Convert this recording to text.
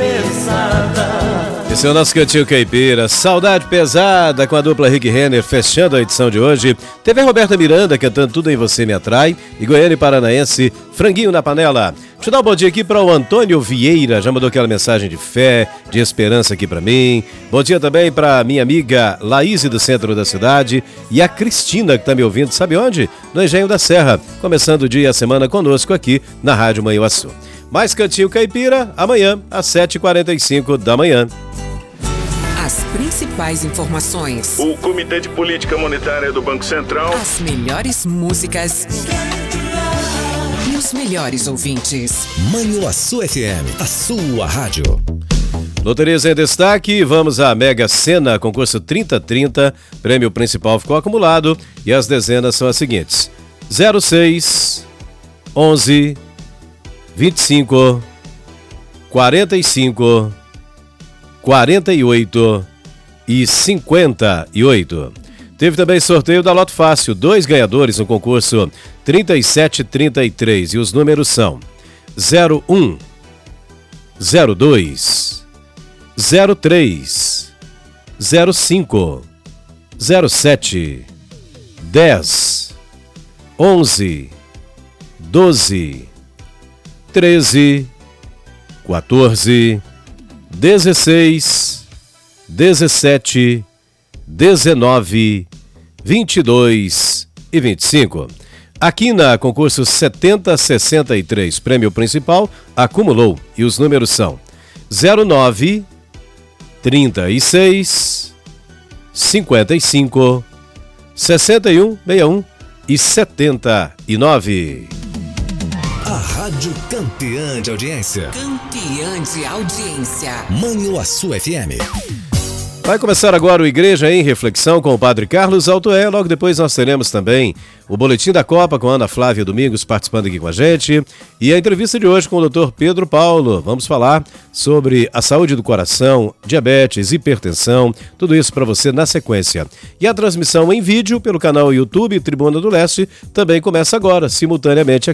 pesada. Esse é o nosso Cantinho Caipira, Saudade Pesada, com a dupla Rick Renner, fechando a edição de hoje. Teve a Roberta Miranda cantando Tudo em Você Me Atrai, e Goiânia e Paranaense, Franguinho na Panela. Deixa eu dar um bom dia aqui para o Antônio Vieira, já mandou aquela mensagem de fé, de esperança aqui para mim. Bom dia também para minha amiga Laís do centro da cidade e a Cristina que está me ouvindo, sabe onde? No Engenho da Serra, começando o dia e a semana conosco aqui na Rádio Manhuaçu. Mais Cantinho Caipira, amanhã às 7h45 da manhã. As principais informações. O Comitê de Política Monetária do Banco Central. As melhores músicas. E os melhores ouvintes. Manhuaçu FM, a sua rádio. Loterias em destaque, vamos à Mega Sena, concurso 3030, prêmio principal ficou acumulado e as dezenas são as seguintes: 06, 11, 25, 45, 48 e 58. Teve também sorteio da Loto Fácil, 2 ganhadores no concurso 3733 e os números são 01, 02, 03, 05, 07, 10, 11, 12, 13, 14, 16, 17, 19, 22 e 25. Aqui na concurso 7063, prêmio principal, acumulou e os números são 09, 36, 55, 61, 61 e 79. A Rádio Campeã de Audiência. Campeã de audiência. Manhuaçu FM. Vai começar agora o Igreja em Reflexão com o Padre Carlos Altoé. Logo depois nós teremos também o Boletim da Copa com a Ana Flávia Domingos participando aqui com a gente. E a entrevista de hoje com o Dr. Pedro Paulo. Vamos falar sobre a saúde do coração, diabetes, hipertensão, tudo isso para você na sequência. E a transmissão em vídeo pelo canal YouTube Tribuna do Leste também começa agora, simultaneamente aqui